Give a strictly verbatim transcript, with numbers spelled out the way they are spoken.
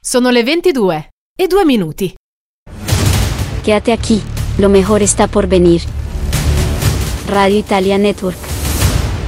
Sono le ventidue e due minuti. Quédate aquí, lo mejor está por venir. Radio Italia Network.